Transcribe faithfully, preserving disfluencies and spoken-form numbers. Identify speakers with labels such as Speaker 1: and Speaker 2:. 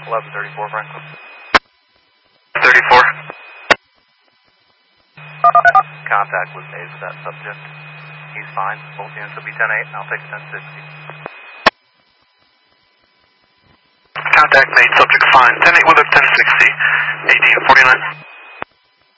Speaker 1: eleven thirty-four, Franklin.
Speaker 2: thirty-four.
Speaker 1: Contact was made with that subject. He's fine. Both units will be ten eight, and I'll take ten sixty.
Speaker 2: Contact made, subject fine. ten eight with a ten sixty. eighteen forty-nine.